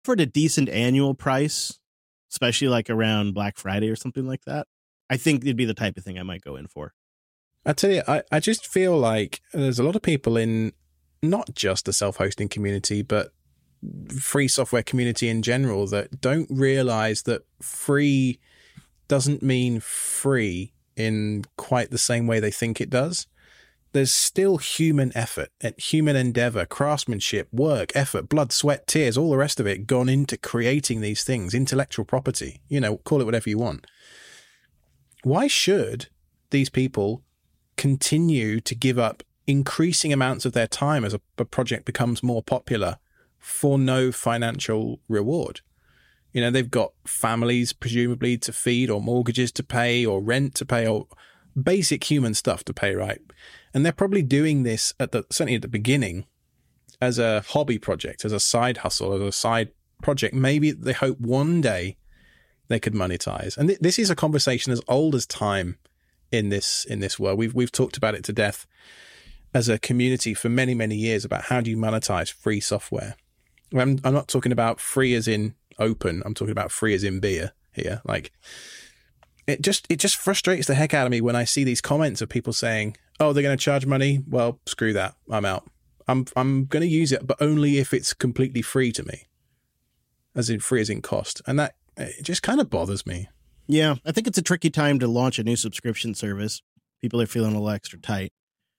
for a decent annual price, especially like around Black Friday or something like that, I think it'd be the type of thing I might go in for. I tell you, I just feel like there's a lot of people in not just the self-hosting community, but free software community in general that don't realize that free doesn't mean free in quite the same way they think it does. There's still human effort, human endeavor, craftsmanship, work, effort, blood, sweat, tears, all the rest of it gone into creating these things, intellectual property, call it whatever you want. Why should these people continue to give up increasing amounts of their time as a project becomes more popular for no financial reward? They've got families presumably to feed, or mortgages to pay, or rent to pay, or basic human stuff to pay, right? And they're probably doing this certainly at the beginning as a hobby project, as a side hustle, as a side project. Maybe they hope one day they could monetize. And this is a conversation as old as time in this world. We've talked about it to death as a community for many, many years about how do you monetize free software. I'm not talking about free as in open. I'm talking about free as in beer here. Like, it just frustrates the heck out of me when I see these comments of people saying, "Oh, they're going to charge money. Well, screw that. I'm out. I'm going to use it, but only if it's completely free to me, as in free as in cost." And that it just kind of bothers me. Yeah, I think it's a tricky time to launch a new subscription service. People are feeling a little extra tight.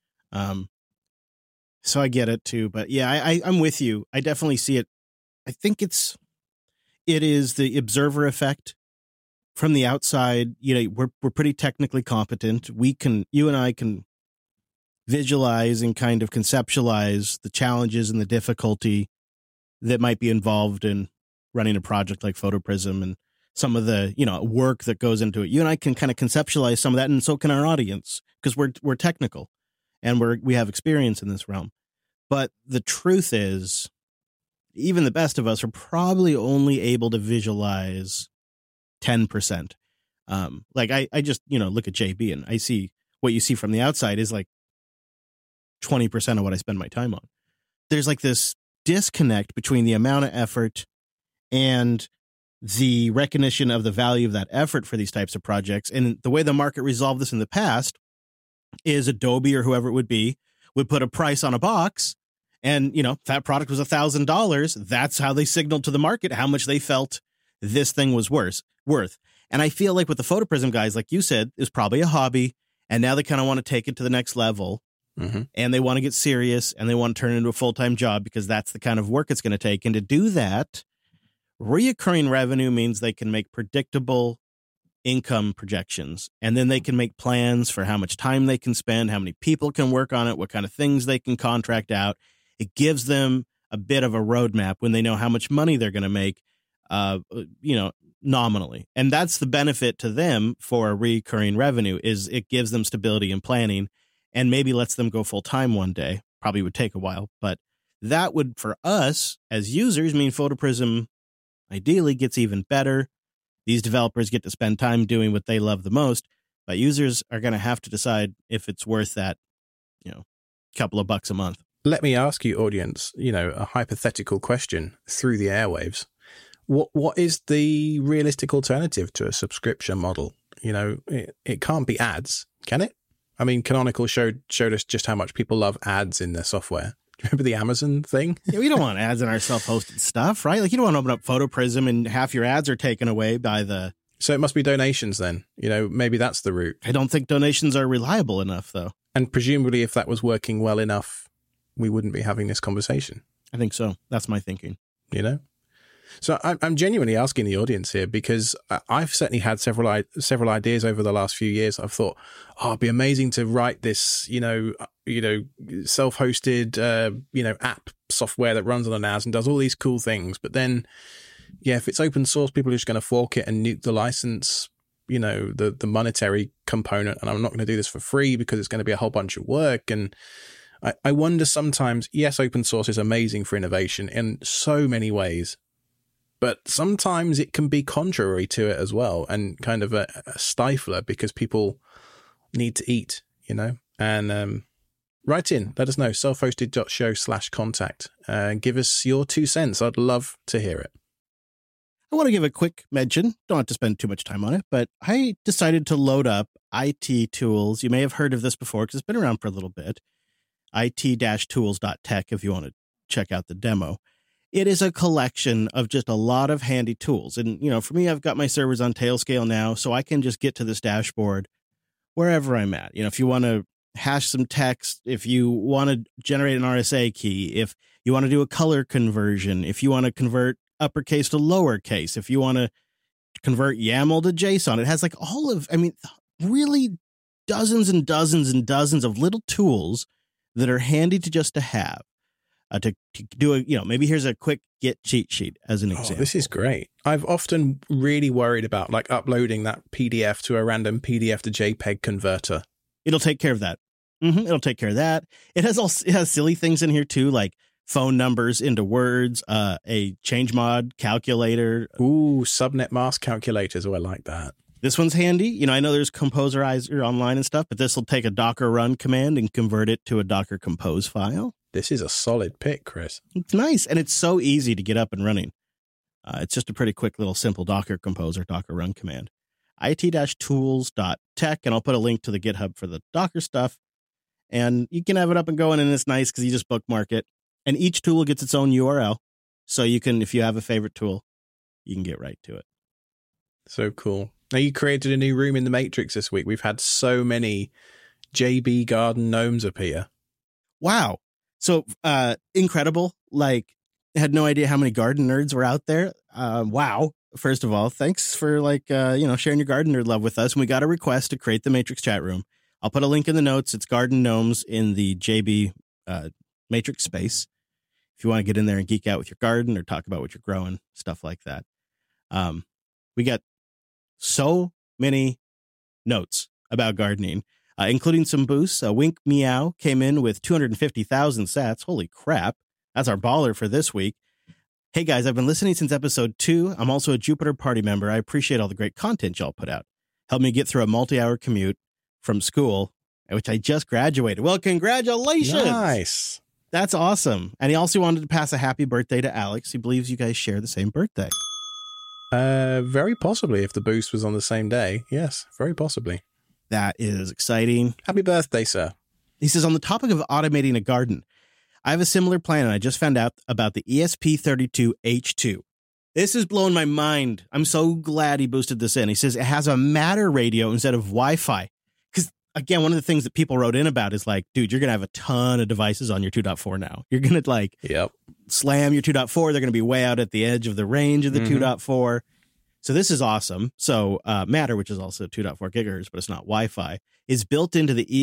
So I get it too, but yeah, I'm with you. I definitely see it. I think it is the observer effect from the outside. We're pretty technically competent. You and I can visualize and kind of conceptualize the challenges and the difficulty that might be involved in running a project like PhotoPrism and some of the, work that goes into it. You and I can kind of conceptualize some of that, and so can our audience, because we're technical and we have experience in this realm. But the truth is, even the best of us are probably only able to visualize 10%. I just, look at JB and I see what you see from the outside is like 20% of what I spend my time on. There's like this disconnect between the amount of effort and the recognition of the value of that effort for these types of projects. And the way the market resolved this in the past is Adobe or whoever it would be would put a price on a box, and, if that product was $1,000, that's how they signaled to the market how much they felt this thing was worth. And I feel like with the PhotoPrism guys, like you said, is probably a hobby, and now they kind of want to take it to the next level. Mm-hmm. And they want to get serious, and they want to turn it into a full-time job because that's the kind of work it's going to take. And to do that, reoccurring revenue means they can make predictable income projections, and then they can make plans for how much time they can spend, how many people can work on it, what kind of things they can contract out. It gives them a bit of a roadmap when they know how much money they're going to make, nominally. And that's the benefit to them for recurring revenue, is it gives them stability and planning, and maybe lets them go full time one day. Probably would take a while, but that would, for us as users, mean PhotoPrism ideally gets even better. These developers get to spend time doing what they love the most, but users are going to have to decide if it's worth that, couple of bucks a month. Let me ask you, audience, a hypothetical question through the airwaves. What is the realistic alternative to a subscription model? It can't be ads, can it? I mean, Canonical showed us just how much people love ads in their software. Do you remember the Amazon thing? Yeah, we don't want ads in our self-hosted stuff, right? Like, you don't want to open up PhotoPrism and half your ads are taken away by the... So it must be donations then. Maybe that's the route. I don't think donations are reliable enough, though. And presumably, if that was working well enough, we wouldn't be having this conversation. I think so. That's my thinking. So I'm genuinely asking the audience here, because I've certainly had several ideas over the last few years. I've thought, it'd be amazing to write this, self-hosted, app software that runs on a NAS and does all these cool things. But then, if it's open source, people are just going to fork it and nuke the license, the monetary component. And I'm not going to do this for free because it's going to be a whole bunch of work. And I wonder sometimes, yes, open source is amazing for innovation in so many ways, but sometimes it can be contrary to it as well, and kind of a stifler, because people need to eat, and write in, let us know, selfhosted.show/contact, give us your 2 cents. I'd love to hear it. I want to give a quick mention. Don't have to spend too much time on it, but I decided to load up IT Tools. You may have heard of this before because it's been around for a little bit. it-tools.tech if you want to check out the demo. It is a collection of just a lot of handy tools. And, for me, I've got my servers on Tailscale now, so I can just get to this dashboard wherever I'm at. If you want to hash some text, if you want to generate an RSA key, if you want to do a color conversion, if you want to convert uppercase to lowercase, if you want to convert YAML to JSON, it has really dozens and dozens and dozens of little tools that are handy to have. To do maybe here's a quick Git cheat sheet as an example. This is great. I've often really worried about uploading that PDF to a random PDF to JPEG converter. It'll take care of that. It'll take care of that. It has silly things in here too, like phone numbers into words, a change mod calculator. Ooh, subnet mask calculators. Oh, I like that. This one's handy. I know there's Composerizer online and stuff, but this will take a Docker run command and convert it to a Docker compose file. This is a solid pick, Chris. It's nice, and it's so easy to get up and running. It's just a pretty quick little simple Docker compose or Docker run command. it-tools.tech, and I'll put a link to the GitHub for the Docker stuff. And you can have it up and going, and it's nice because you just bookmark it. And each tool gets its own URL. So you can, if you have a favorite tool, you can get right to it. So cool. Now, you created a new room in the Matrix this week. We've had so many JB Garden gnomes appear. Wow. So incredible. I had no idea how many garden nerds were out there. Wow. First of all, thanks for sharing your garden nerd love with us. And we got a request to create the Matrix chat room. I'll put a link in the notes. It's Garden Gnomes in the JB Matrix space. If you want to get in there and geek out with your garden or talk about what you're growing, stuff like that. We got so many notes about gardening, including some boosts. Wink Meow came in with 250,000 sats. Holy crap. That's our baller for this week. Hey guys, I've been listening since episode 2. I'm also a Jupiter Party member. I appreciate all the great content y'all put out. Helped me get through a multi-hour commute from school, which I just graduated. Well, congratulations. Nice. That's awesome. And he also wanted to pass a happy birthday to Alex. He believes you guys share the same birthday. Very possibly if the boost was on the same day. Yes, very possibly. That is exciting. Happy birthday, sir. He says, on the topic of automating a garden, I have a similar plan, and I just found out about the ESP32H2. This is blowing my mind. I'm so glad he boosted this in. He says it has a Matter radio instead of Wi-Fi. Because, again, one of the things that people wrote in about is dude, you're going to have a ton of devices on your 2.4 now. You're going to, slam your 2.4. They're going to be way out at the edge of the range of the 2.4. So this is awesome. So Matter, which is also 2.4 gigahertz, but it's not Wi-Fi, is built into the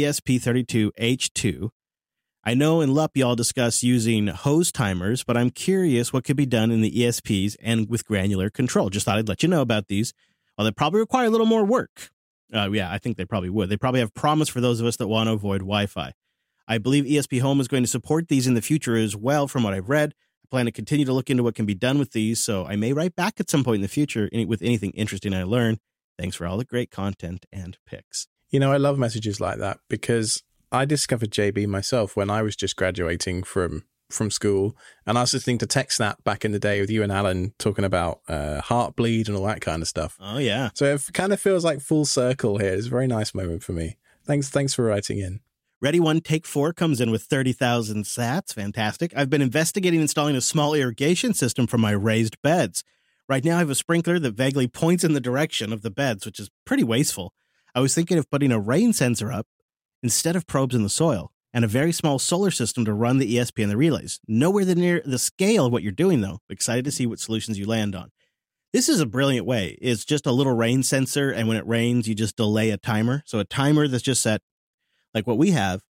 ESP32H2. I know in LUP y'all discuss using hose timers, but I'm curious what could be done in the ESPs and with granular control. Just thought I'd let you know about these. Well, they probably require a little more work. I think they probably would. They probably have promise for those of us that want to avoid Wi-Fi. I believe ESP Home is going to support these in the future as well, from what I've read. I plan to continue to look into what can be done with these, so I may write back at some point in the future with anything interesting I learn. Thanks for all the great content and picks. I love messages like that because I discovered JB myself when I was just graduating from school, and I was listening to TechSnap back in the day with you and Alan talking about Heartbleed and all that kind of stuff. Oh, yeah. So it kind of feels like full circle here. It's a very nice moment for me. Thanks for writing in. Ready One Take 4 comes in with 30,000 sats. Fantastic. I've been investigating installing a small irrigation system for my raised beds. Right now I have a sprinkler that vaguely points in the direction of the beds, which is pretty wasteful. I was thinking of putting a rain sensor up instead of probes in the soil, and a very small solar system to run the ESP and the relays. Nowhere near the scale of what you're doing, though. Excited to see what solutions you land on. This is a brilliant way. It's just a little rain sensor, and when it rains, you just delay a timer. So a timer that's just set, like what we have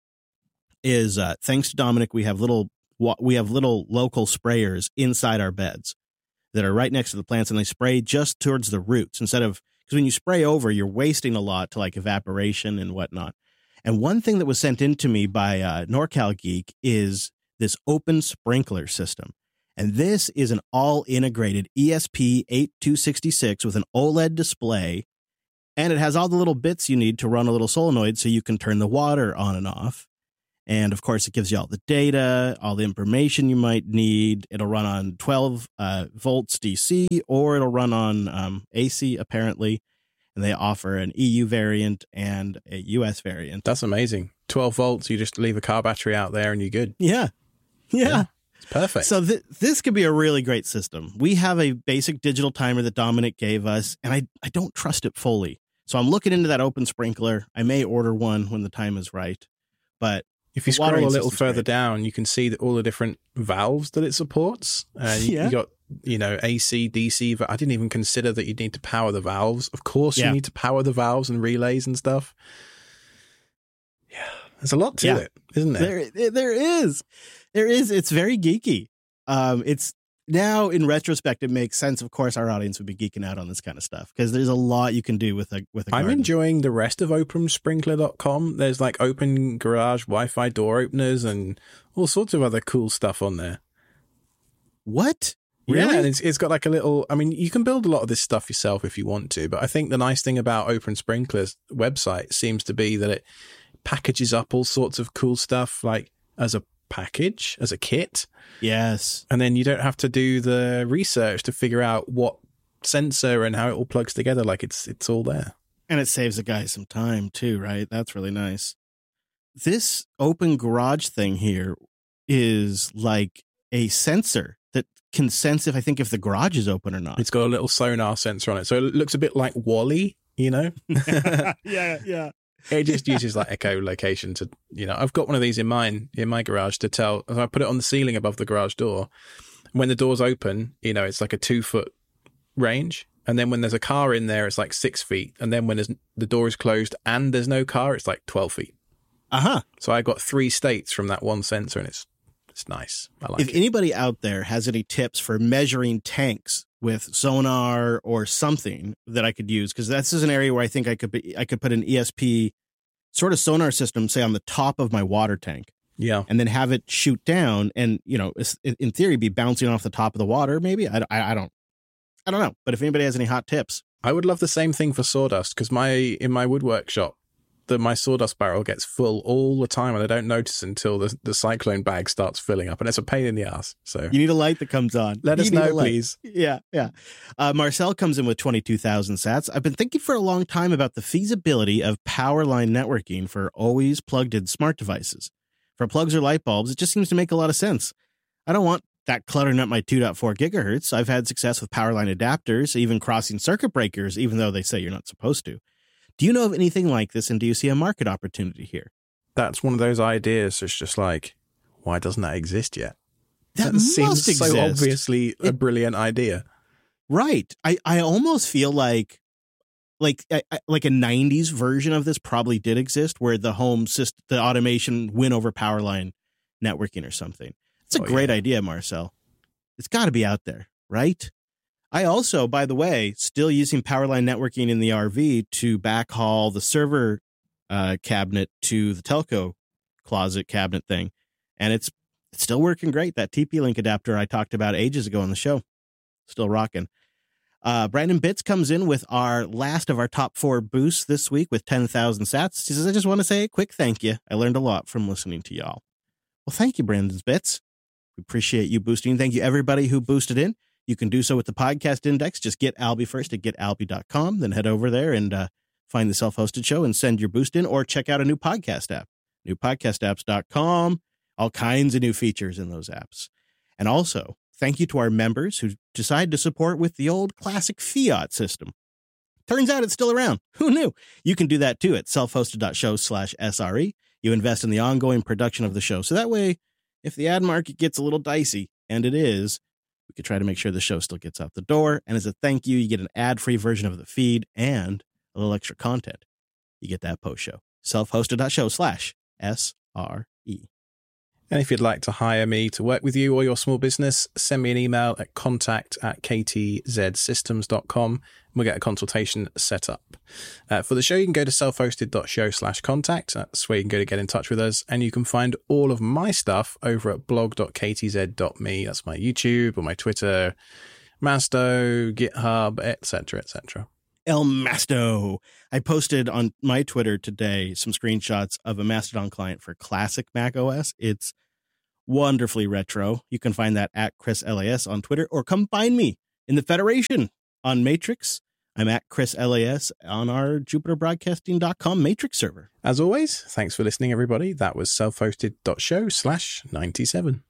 is, thanks to Dominic, we have little local sprayers inside our beds that are right next to the plants, and they spray just towards the roots instead of, because when you spray over, you're wasting a lot to evaporation and whatnot. And one thing that was sent in to me by NorCal Geek is this open sprinkler system. And this is an all-integrated ESP8266 with an OLED display. And it has all the little bits you need to run a little solenoid so you can turn the water on and off. And of course, it gives you all the data, all the information you might need. It'll run on 12 volts DC, or it'll run on AC, apparently. And they offer an EU variant and a US variant. That's amazing. 12 volts, you just leave a car battery out there and you're good. Yeah. It's perfect. So this could be a really great system. We have a basic digital timer that Dominic gave us, and I don't trust it fully. So I'm looking into that Open Sprinkler. I may order one when the time is right. But if you scroll a little further down, you can see that all the different valves that it supports. You got, AC, DC. I didn't even consider that you'd need to power the valves. Of course, you need to power the valves and relays and stuff. Yeah, there's a lot to it, isn't there? There is. It's very geeky. It's now in retrospect, it makes sense. Of course, our audience would be geeking out on this kind of stuff because there's a lot you can do with a garden. I'm enjoying the rest of OpenSprinkler.com. There's like open garage Wi-Fi door openers and all sorts of other cool stuff on there. What? Really? Yeah, and it's got like a little, I mean, you can build a lot of this stuff yourself if you want to, but I think the nice thing about OpenSprinkler's website seems to be that it packages up all sorts of cool stuff like as a package, as a kit. Yes. And then you don't have to do the research to figure out what sensor and how it all plugs together. Like it's all there. And it saves the guy some time too, right? That's really nice. This open garage thing here is like a sensor that can sense if the garage is open or not. It's got a little sonar sensor on it. So it looks a bit like WALL-E, Yeah. It just uses like echolocation to, I've got one of these in my garage to tell. I put it on the ceiling above the garage door. When the door's open, it's like a 2-foot range. And then when there's a car in there, it's like 6 feet. And then when the door is closed and there's no car, it's like 12 feet. Uh-huh. So I got 3 states from that one sensor, and it's nice. I like it. If anybody out there has any tips for measuring tanks with sonar or something that I could use, because this is an area where I think I could put an ESP sort of sonar system, say on the top of my water tank. Yeah. And then have it shoot down and, in theory, be bouncing off the top of the water. Maybe I don't know. But if anybody has any hot tips, I would love the same thing for sawdust, because in my woodwork shop, my sawdust barrel gets full all the time, and I don't notice until the cyclone bag starts filling up, and it's a pain in the ass. So you need a light that comes on. Let us know, please. Yeah. Marcel comes in with 22,000 sats. I've been thinking for a long time about the feasibility of power line networking for always plugged-in smart devices. For plugs or light bulbs, it just seems to make a lot of sense. I don't want that cluttering up my 2.4 gigahertz. I've had success with power line adapters, even crossing circuit breakers, even though they say you're not supposed to. Do you know of anything like this, and do you see a market opportunity here? That's one of those ideas. It's just like, why doesn't that exist yet? That seems so obviously a brilliant idea. Right. I almost feel like a 90s version of this probably did exist, where the home system, the automation win over power line networking or something. It's a great idea, Marcel. It's got to be out there, right? I also, by the way, still using Powerline networking in the RV to backhaul the server cabinet to the telco closet cabinet thing. And it's still working great. That TP-Link adapter I talked about ages ago on the show, still rocking. Brandon Bitts comes in with our last of our top 4 boosts this week with 10,000 sats. He says, I just want to say a quick thank you. I learned a lot from listening to y'all. Well, thank you, Brandon Bitts. We appreciate you boosting. Thank you, everybody who boosted in. You can do so with the podcast index. Just get Albie first at getalby.com. Then head over there and find the self-hosted show and send your boost in, or check out a new podcast app, newpodcastapps.com. All kinds of new features in those apps. And also, thank you to our members who decided to support with the old classic fiat system. Turns out it's still around. Who knew? You can do that too at selfhosted.show/SRE. You invest in the ongoing production of the show. So that way, if the ad market gets a little dicey, and it is, we could try to make sure the show still gets out the door. And as a thank you, you get an ad-free version of the feed and a little extra content. You get that post-show. Selfhosted.show/SRE. And if you'd like to hire me to work with you or your small business, send me an email at contact@ktzsystems.com and we'll get a consultation set up. For the show, you can go to selfhosted.show/contact. That's where you can go to get in touch with us. And you can find all of my stuff over at blog.ktz.me. That's my YouTube or my Twitter, Masto, GitHub, etc., etc. El Masto. I posted on my Twitter today some screenshots of a Mastodon client for classic Mac OS. It's wonderfully retro. You can find that at Chris LAS on Twitter, or come find me in the Federation on Matrix. I'm at Chris LAS on our JupiterBroadcasting.com Matrix server. As always, thanks for listening, everybody. That was selfhosted.show/97.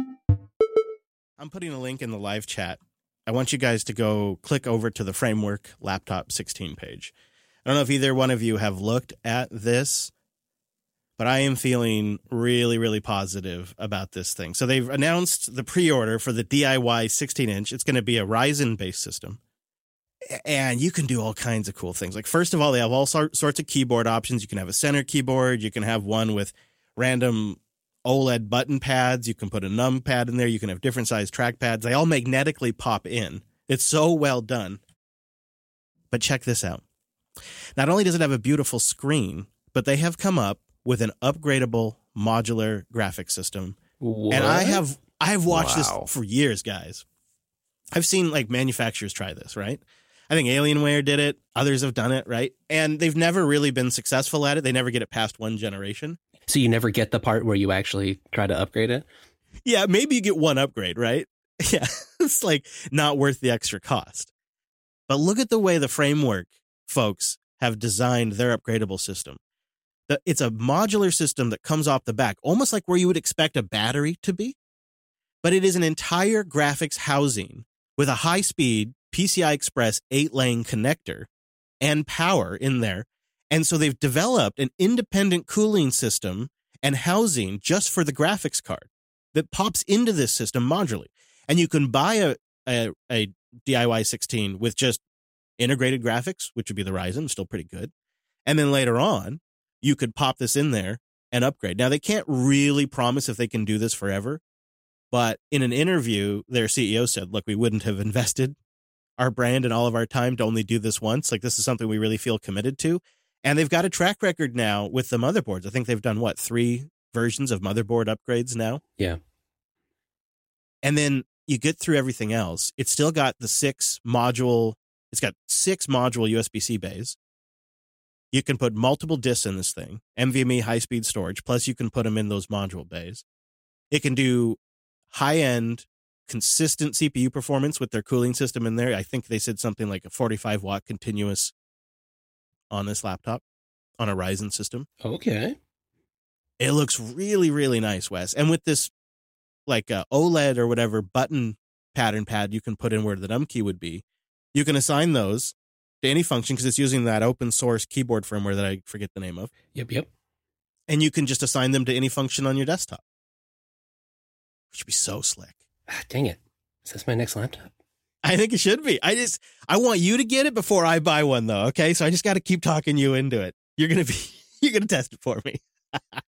I'm putting a link in the live chat. I want you guys to go click over to the Framework Laptop 16 page. I don't know if either one of you have looked at this, but I am feeling really, really positive about this thing. So they've announced the pre-order for the DIY 16-inch. It's going to be a Ryzen-based system. And you can do all kinds of cool things. Like, first of all, they have all sorts of keyboard options. You can have a center keyboard. You can have one with random OLED button pads. You can put a numpad in there. You can have different size trackpads. They all magnetically pop in. It's so well done. But check this out. Not only does it have a beautiful screen, but they have come up with an upgradable modular graphics system. What? And I have watched this for years, guys. I've seen like manufacturers try this, right? I think Alienware did it. Others have done it, right? And they've never really been successful at it. They never get it past one generation. So you never get the part where you actually try to upgrade it? Yeah, maybe you get one upgrade, right? Yeah, it's like not worth the extra cost. But look at the way the Framework folks have designed their upgradable system. It's a modular system that comes off the back, almost like where you would expect a battery to be. But it is an entire graphics housing with a high-speed PCI Express 8-lane connector and power in there. And so they've developed an independent cooling system and housing just for the graphics card that pops into this system modularly. And you can buy a DIY 16 with just integrated graphics, which would be the Ryzen, still pretty good. And then later on, you could pop this in there and upgrade. Now, they can't really promise if they can do this forever. But in an interview, their CEO said, look, we wouldn't have invested our brand and all of our time to only do this once. Like, this is something we really feel committed to. And they've got a track record now with the motherboards. I think they've done, 3 versions of motherboard upgrades now? Yeah. And then you get through everything else. It's still got the 6 module USB-C bays. You can put multiple disks in this thing, NVMe high-speed storage, plus you can put them in those module bays. It can do high-end, consistent CPU performance with their cooling system in there. I think they said something like a 45-watt continuous on this laptop on a Ryzen system. Okay. It looks really, really nice, Wes. And with this like OLED or whatever button pattern pad you can put in where the num key would be, you can assign those to any function because it's using that open source keyboard firmware that I forget the name of. Yep. And you can just assign them to any function on your desktop, which would be so slick. Dang it. Is this my next laptop? I think it should be. I want you to get it before I buy one, though. Okay, so I just got to keep talking you into it. You're gonna test it for me.